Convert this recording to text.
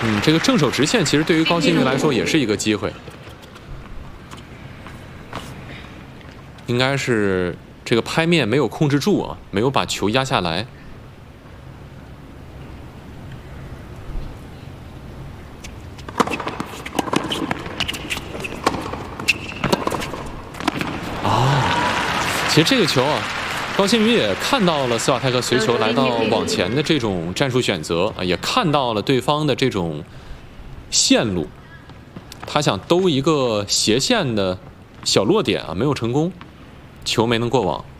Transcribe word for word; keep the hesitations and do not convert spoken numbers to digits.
嗯，这个正手直线其实对于高新宇来说也是一个机会，应该是这个拍面没有控制住啊，没有把球压下来。啊，其实这个球啊。 高新宇也看到了斯瓦泰克随球来到网前的这种战术选择啊，也看到了对方的这种线路，他想兜一个斜线的小落点啊，没有成功，球没能过网。